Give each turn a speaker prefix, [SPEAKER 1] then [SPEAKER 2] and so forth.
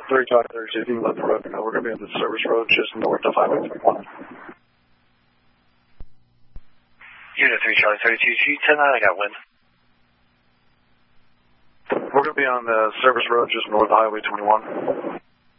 [SPEAKER 1] 3 Charlie 32, if you can let the road know, we're going to be on the service road just north of Highway 21.
[SPEAKER 2] Unit 3 Charlie 32, G10, I got wind.
[SPEAKER 1] We're going to be on the service road just north of Highway 21.